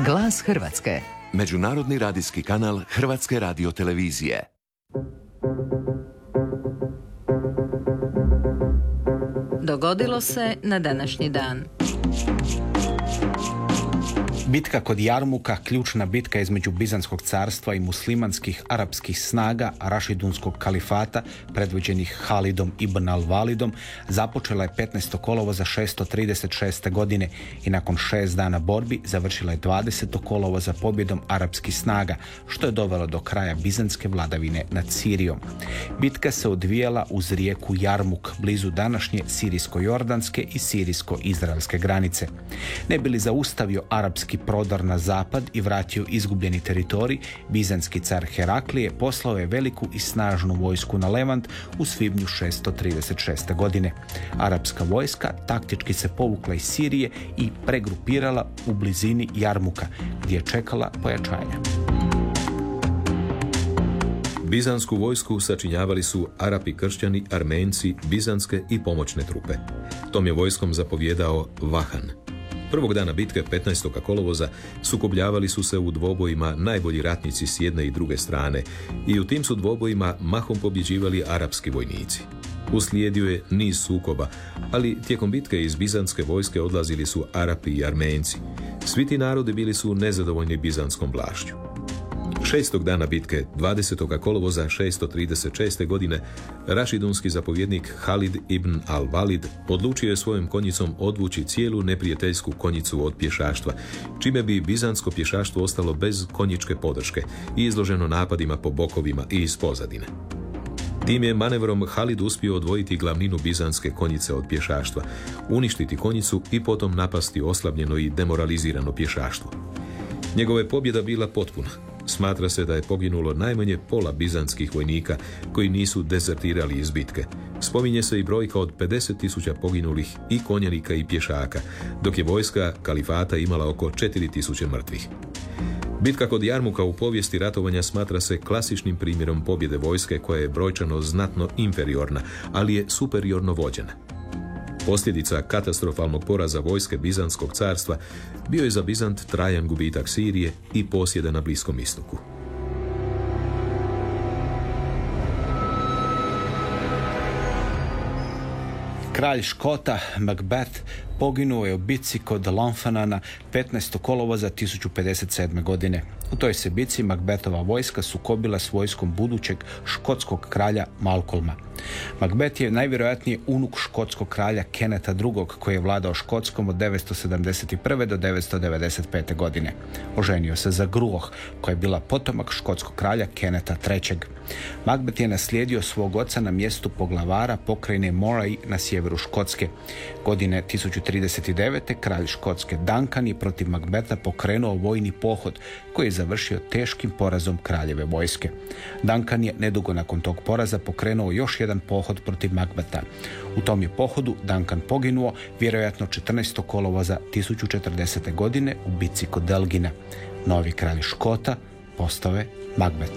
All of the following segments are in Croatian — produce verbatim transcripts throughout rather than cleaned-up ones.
Glas Hrvatske. Međunarodni radijski kanal Hrvatske radiotelevizije. Dogodilo se na današnji dan. Bitka kod Jarmuka, ključna bitka između Bizantskog carstva i muslimanskih arapskih snaga Rašidunskog kalifata, predvođenih Halidom ibn al-Walidom, započela je petnaestog kolovoza šesto trideset šeste. godine i nakon šest dana borbi završila je dvadesetog kolovoza pobjedom arapskih snaga, što je dovelo do kraja bizantske vladavine nad Sirijom. Bitka se odvijala uz rijeku Jarmuk, blizu današnje sirijsko-jordanske i sirijsko-izraelske granice. Ne bi li zaustavio arapski prodor na zapad i vratio izgubljeni teritorij, bizantski car Heraklije poslao je veliku i snažnu vojsku na Levant u svibnju šesto trideset šeste. godine. Arapska vojska taktički se povukla iz Sirije i pregrupirala u blizini Jarmuka, gdje je čekala pojačanja. Bizansku vojsku sačinjavali su Arapi kršćani, Armenci, bizantske i pomoćne trupe. Tom je vojskom zapovjedao Vahan. Prvog dana bitke petnaestog kolovoza sukobljavali su se u dvobojima najbolji ratnici s jedne i druge strane i u tim su dvobojima mahom pobjeđivali arapski vojnici. Uslijedio je niz sukoba, ali tijekom bitke iz bizantske vojske odlazili su Arapi i Armenci. Svi ti narodi bili su nezadovoljni bizanskom vlašću. Šestog dana bitke, dvadesetog kolovoza šesto trideset šeste. godine, rašidunski zapovjednik Halid ibn al-Walid odlučio je svojom konjicom odvući cijelu neprijateljsku konjicu od pješaštva, čime bi bizantsko pješaštvo ostalo bez konjičke podrške i izloženo napadima po bokovima i iz pozadine. Tim je manevrom Halid uspio odvojiti glavninu bizantske konjice od pješaštva, uništiti konjicu i potom napasti oslabljeno i demoralizirano pješaštvo. Njegova je pobjeda bila potpuna. Smatra se da je poginulo najmanje pola bizantskih vojnika koji nisu dezertirali iz bitke. Spominje se i brojka od pedeset tisuća poginulih i konjanika i pješaka, dok je vojska kalifata imala oko četiri tisuće mrtvih. Bitka kod Jarmuka u povijesti ratovanja smatra se klasičnim primjerom pobjede vojske koja je brojčano znatno inferiorna, ali je superiorno vođena. Posljedica katastrofalnog poraza vojske Bizantskog carstva bio je za Bizant trajan gubitak Sirije i posjeda na Bliskom istoku. Kralj Škota, Macbeth, poginuo je u bitci kod Lanfanana petnaestog kolovoza tisuću pedeset sedme. godine. U toj se bitci Macbethova vojska sukobila s vojskom budućeg škotskog kralja Malcolma. Macbeth je najvjerojatnije unuk škotskog kralja Keneta drugog. koji je vladao Škotskom od devetsto sedamdeset prve. do devetsto devedeset pete. godine. Oženio se za Gruoh, koja je bila potomak škotskog kralja Keneta trećeg. Macbeth je naslijedio svog oca na mjestu poglavara pokrajine Moray na sjeveru Škotske. Godine tisuću trideset devete. kralj Škotske Duncan je protiv Macbetha pokrenuo vojni pohod koji je završio teškim porazom kraljeve vojske. Duncan je nedugo nakon tog poraza pokrenuo još jedan pohod protiv Macbetha. U tom je pohodu Duncan poginuo, vjerojatno četrnaestog kolovoza tisuću četrdesete. godine u bitci kod Delgina. Novi kralj Škota postao je Macbeth.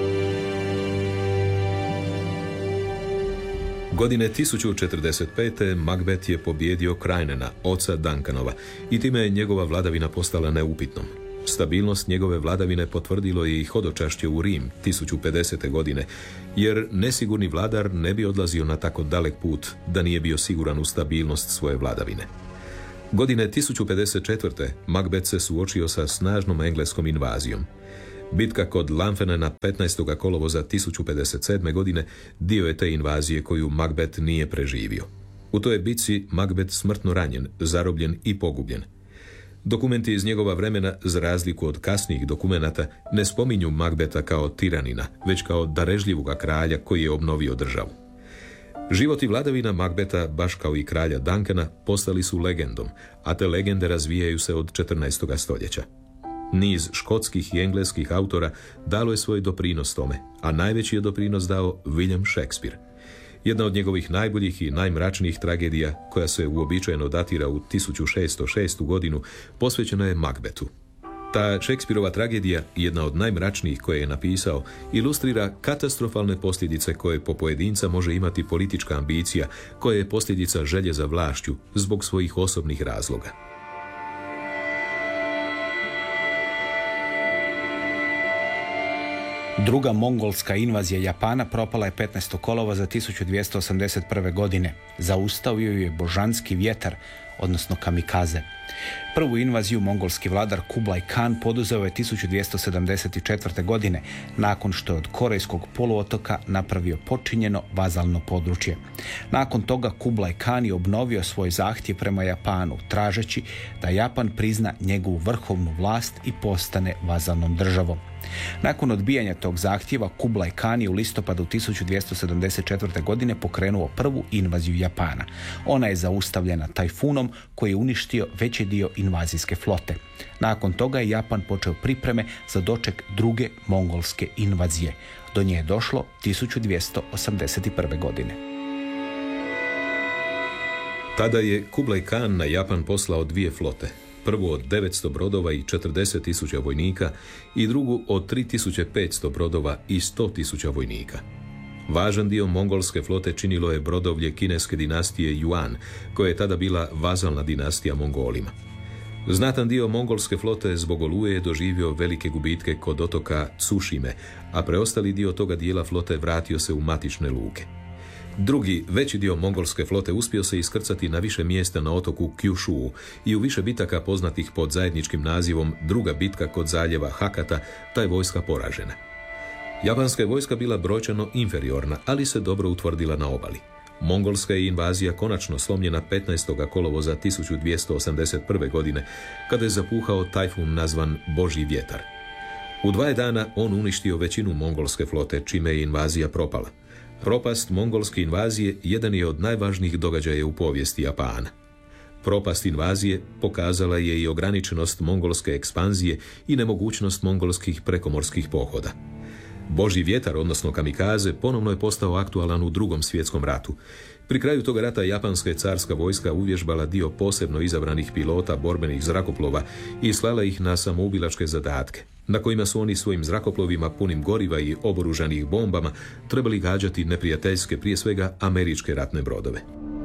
Godine tisuću četrdeset pete. Macbeth je pobjedio Krajnena, oca Duncanova, i time je njegova vladavina postala neupitnom. Stabilnost njegove vladavine potvrdilo je i hodočašće u Rim tisuću pedesete. godine, jer nesigurni vladar ne bi odlazio na tako dalek put da nije bio siguran u stabilnost svoje vladavine. Godine tisuću pedeset četvrte. Macbeth se suočio sa snažnom engleskom invazijom. Bitka kod Lanfanana petnaestog kolovoza tisuću pedeset sedme. godine dio je te invazije koju Macbeth nije preživio. U toj bitci Macbeth smrtno ranjen, zarobljen i pogubljen. Dokumenti iz njegova vremena, za razliku od kasnijih dokumenata, ne spominju Macbetha kao tiranina, već kao darežljivoga kralja koji je obnovio državu. Život i vladavina Macbetha, baš kao i kralja Duncana, postali su legendom, a te legende razvijaju se od četrnaestog. stoljeća. Niz škotskih i engleskih autora dalo je svoj doprinos tome, a najveći je doprinos dao William Shakespeare. Jedna od njegovih najboljih i najmračnijih tragedija, koja se uobičajeno datira u tisuću šesto šestu. godinu, posvećena je Macbethu. Ta Shakespearova tragedija, jedna od najmračnijih koje je napisao, ilustrira katastrofalne posljedice koje po pojedinca može imati politička ambicija, koja je posljedica želje za vlašću zbog svojih osobnih razloga. Druga mongolska invazija Japana propala je petnaestog kolovoza tisuću dvjesto osamdeset prve. godine. Zaustavio ju je božanski vjetar, odnosno kamikaze. Prvu invaziju mongolski vladar Kublai Khan poduzeo je tisuću dvjesto sedamdeset četvrte. godine, nakon što je od Korejskog poluotoka napravio počinjeno vazalno područje. Nakon toga Kublai Khan je obnovio svoj zahtjev prema Japanu, tražeći da Japan prizna njegovu vrhovnu vlast i postane vazalnom državom. Nakon odbijanja tog zahtjeva, Kublai Khan je u listopadu tisuću dvjesto sedamdeset četvrte. godine pokrenuo prvu invaziju Japana. Ona je zaustavljena tajfunom koji je uništio veći dio invazijske flote. Nakon toga je Japan počeo pripreme za doček druge mongolske invazije. Do nje je došlo tisuću dvjesto osamdeset prve. godine. Tada je Kublai Khan na Japan poslao dvije flote. Prvu od devetsto brodova i četrdeset tisuća vojnika i drugu od tri tisuće petsto brodova i sto tisuća vojnika. Važan dio mongolske flote činilo je brodovlje kineske dinastije Yuan, koja je tada bila vazalna dinastija Mongolima. Znatan dio mongolske flote zbog oluje je doživio velike gubitke kod otoka Tsushime, a preostali dio toga dijela flote vratio se u matične luke. Drugi, veći dio mongolske flote uspio se iskrcati na više mjesta na otoku Kyushu i u više bitaka poznatih pod zajedničkim nazivom Druga bitka kod zaljeva Hakata, ta je vojska poražena. Japanska je vojska bila brojčano inferiorna, ali se dobro utvrdila na obali. Mongolska je invazija konačno slomljena petnaestog kolovoza tisuću dvjesto osamdeset prve. godine, kada je zapuhao tajfun nazvan Božji vjetar. U dva je dana on uništio većinu mongolske flote, čime je invazija propala. Propast mongolske invazije jedan je od najvažnijih događaja u povijesti Japana. Propast invazije pokazala je i ograničenost mongolske ekspanzije i nemogućnost mongolskih prekomorskih pohoda. Božji vjetar, odnosno kamikaze, ponovno je postao aktualan u Drugom svjetskom ratu. Pri kraju toga rata japanska je carska vojska uvježbala dio posebno izabranih pilota borbenih zrakoplova i slala ih na samoubilačke zadatke, na kojima su oni svojim zrakoplovima punim goriva i oboružanih bombama trebali gađati neprijateljske, prije svega američke ratne brodove.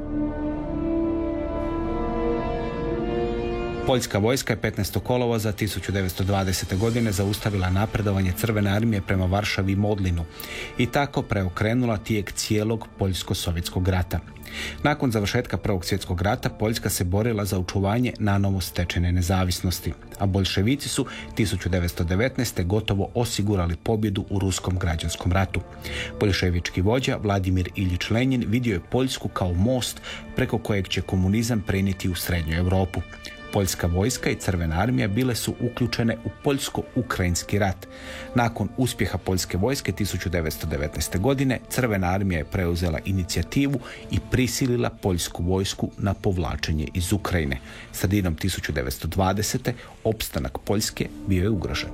Poljska vojska je petnaestog kolovoza tisuću devetsto dvadesete. godine zaustavila napredovanje Crvene armije prema Varšavi i Modlinu i tako preokrenula tijek cijelog poljsko-sovjetskog rata. Nakon završetka Prvog svjetskog rata Poljska se borila za očuvanje nanovo stečene nezavisnosti, a boljševici su tisuću devetsto devetnaeste. gotovo osigurali pobjedu u Ruskom građanskom ratu. Boljševički vođa Vladimir Iljič Lenjin vidio je Poljsku kao most preko kojeg će komunizam prenijeti u Srednju Europu. Poljska vojska i Crvena armija bile su uključene u Poljsko-Ukrajinski rat. Nakon uspjeha Poljske vojske tisuću devetsto devetnaeste. godine Crvena armija je preuzela inicijativu i prisilila Poljsku vojsku na povlačenje iz Ukrajine. Sredinom tisuću devetsto dvadesete. opstanak Poljske bio je ugrožen.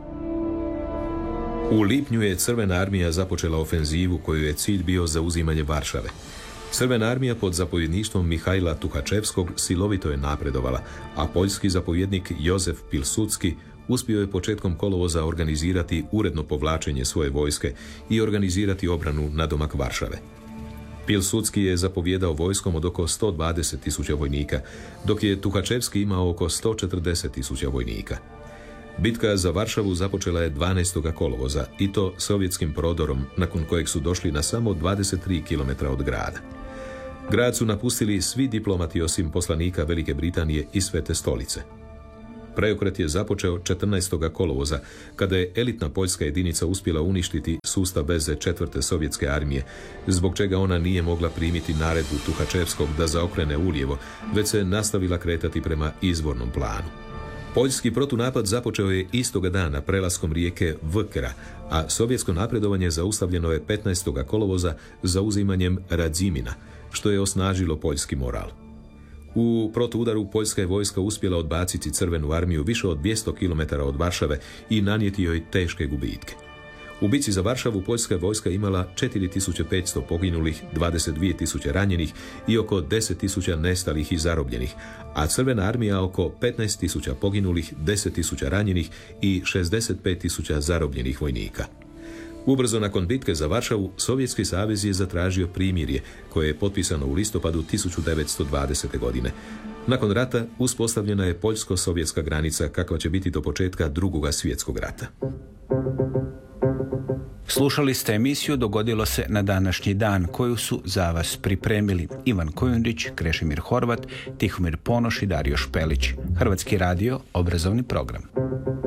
U lipnju je Crvena armija započela ofenzivu koju je cilj bio zauzimanje Varšave. Crvena armija pod zapovjedništvom Mihajla Tuhačevskog silovito je napredovala, a poljski zapovjednik Jozef Pilsudski uspio je početkom kolovoza organizirati uredno povlačenje svoje vojske i organizirati obranu nadomak Varšave. Pilsudski je zapovjedao vojskom od oko sto dvadeset tisuća vojnika, dok je Tuhačevski imao oko sto četrdeset tisuća vojnika. Bitka za Varšavu započela je dvanaestog kolovoza i to sovjetskim prodorom, nakon kojeg su došli na samo dvadeset tri kilometra od grada. Grad su napustili svi diplomati osim poslanika Velike Britanije i Svete stolice. Preokret je započeo četrnaestog kolovoza, kada je elitna poljska jedinica uspjela uništiti sustav veze četvrte sovjetske armije, zbog čega ona nije mogla primiti naredbu Tuhačevskog da zaokrene ulijevo, već se nastavila kretati prema izvornom planu. Poljski protunapad započeo je istoga dana prelaskom rijeke Vkra, a sovjetsko napredovanje zaustavljeno je petnaestog kolovoza zauzimanjem Radzimina, što je osnažilo poljski moral. U protuudaru poljska je vojska uspjela odbaciti Crvenu armiju više od dvjesto kilometara od Varšave i nanijeti joj teške gubitke. U bici za Varšavu poljska vojska imala četiri tisuće petsto poginulih, dvadeset dvije tisuće ranjenih i oko deset tisuća nestalih i zarobljenih, a Crvena armija oko petnaest tisuća poginulih, deset tisuća ranjenih i šezdeset pet tisuća zarobljenih vojnika. Ubrzo nakon bitke za Varšavu, Sovjetski savez je zatražio primirje, koje je potpisano u listopadu tisuću devetsto dvadesete. godine. Nakon rata uspostavljena je poljsko-sovjetska granica, kakva će biti do početka Drugog svjetskog rata. Slušali ste emisiju Dogodilo se na današnji dan, koju su za vas pripremili Ivan Kojundić, Krešimir Horvat, Tihomir Ponoš i Dario Špelić. Hrvatski radio, obrazovni program.